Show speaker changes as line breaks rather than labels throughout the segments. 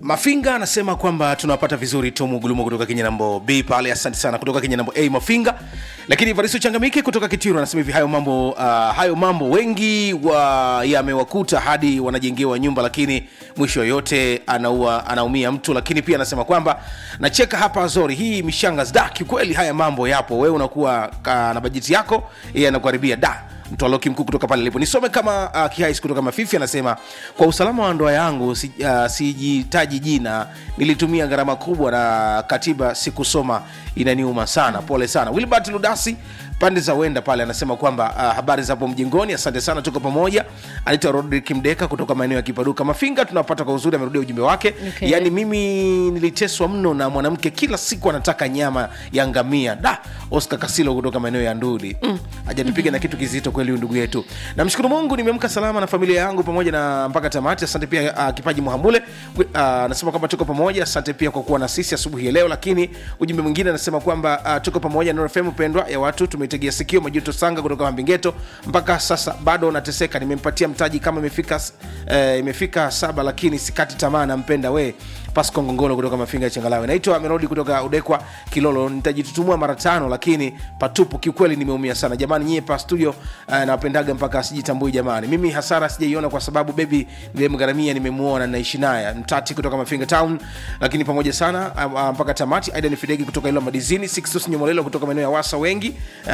Mafinga anasema kwamba tunawapata vizuri Tomu Gulumo kutoka Kinyanambo B pale, asante sana kutoka Kinyanambo A Mafinga. Lakini Varisu Changamike kutoka Kitiru anasema hivi hayo mambo wengi yamewakuta hadi wanajengewa nyumba, lakini mwisho yote anaumia mtu. Lakini pia anasema kwamba nacheka hapa Azori, hii mishanga da kweli haya mambo yapo, wewe unakuwa na bajeti yako, yeye anakuharibia da. Mtu aloki mkuu kutoka pale alipo. Nisome kama Kihais kutoka Mafifi anasema kwa usalama wa ndoa yangu sijitaji jina, nilitumia gharama kubwa na katiba sikusoma, inaniuma sana, pole sana. Wilbert Ludasi pande za Wenda pale anasema kwamba habari za hapo mjengoni, asante sana, tuko pamoja. Anita Rodrick Mdeka kutoka maeneo ya Kipaduka Mafinga, tunapata kwa uzuri, amerudia ujumbe wake. Okay. Yani mimi niliteswa mno na mwanamke, kila siku anataka nyama ya ngamia. Oscar Kasilo kutoka maeneo ya Nduli. Hajanipiga na kitu kizito kweli ndugu yetu. Namshukuru Mungu nimeamka salama na familia yangu pamoja na mpaka tamati. Asante pia Kipaji Muhambule anasema kwamba tuko pamoja, asante pia kwa kuwa na sisi asubuhi ya leo. Lakini ujumbe mwingine anasema kwamba tuko pamoja na FM pendwa ya watu, tumetegea sikio. Majuto Sanga kutoka Mbingeto, mpaka sasa bado nateseka, nimempatia mtaji kama imefika 7, lakini sikati tamaa, nampenda we. Pasco Ngongolo kutoka Mafinga Changalawe. Naitwa Amerodi kutoka Udekwa Kilolo, nitajitutumua mara 5 lakini patupu, kiukweli nimeumia sana. Jamani nyie pa studio nawapendaga mpaka sijitambui jamani. Mimi hasara sijaiona kwa sababu baby nilimgaramia, nimemuona, naishi naye. Mtati kutoka Mafinga Town, lakini pamoja sana mpaka tamati. Aidan Fidegi kutoka Ilo Madizini, Sixtus Nyomolelo kutoka maeneo ya Wasa, wengi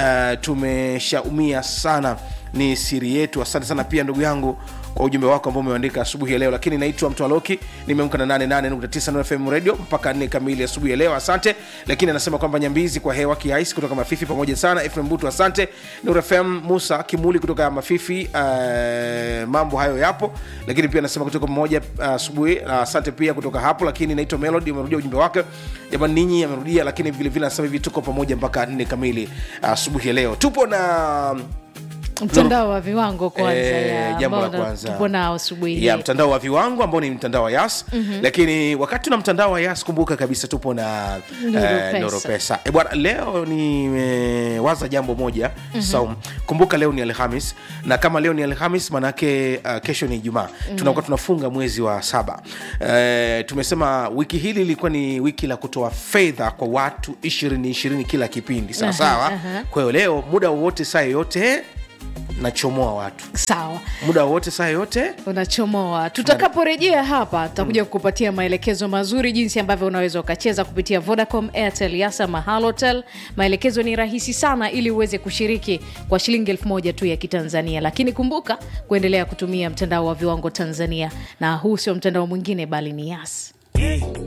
tumeshaumia sana, ni siri yetu. Asante sana pia ndugu yangu kwa ujumbe wako ambao umeandika asubuhi ya leo. Lakini naitwa Mtu Aloki, nimeamka na 88.9 FM Radio mpaka 4 kamili asubuhi ya leo, asante. Lakini anasema kwamba Nyambizi kwa hewa Kihais kutoka Mafifi pamoja sana. FM Butu asante. Nur FM Musa Kimuli kutoka Mafifi, mambo hayo yapo. Lakini pia anasema kutoka mmoja asubuhi, asante pia kutoka hapo. Lakini naitwa Melody, umerudia ujumbe wake. Jamani ninyi amerudia, lakini vile vile anasema hivi tuko pamoja mpaka 4 kamili asubuhi ya leo. Tupo na
mtandao wa viwango kwanza
jambo la kwanza
tupo nao asubuhi hii.
Mtandao wa viwango ambao ni mtandao wa Yas. Lakini wakati tuna mtandao wa Yas, kumbuka kabisa tupo na Nuru Pesa. Bwana leo nimewaza jambo moja. So kumbuka leo ni Alhamis, na kama leo ni Alhamis manake kesho ni Ijumaa. Tunakuwa tunafunga mwezi wa 7. Tumesema wiki hili ilikuwa ni wiki la kutoa fedha kwa watu 20 kila kipindi. Sawa. Kwa hiyo leo muda wote saa yote nachomoa watu.
Sawa.
Muda wote saa yote
unachomoa. Tutakaporejea hapa tutakuja kukupatia maelekezo mazuri jinsi ambavyo unaweza ukacheza kupitia Vodacom, Airtel, Yasa, Mahalotel. Maelekezo ni rahisi sana ili uweze kushiriki kwa shilingi 1000 tu ya Kitanzania. Lakini kumbuka kuendelea kutumia mtandao wa viwango Tanzania, na huu sio mtandao mwingine bali ni Yas.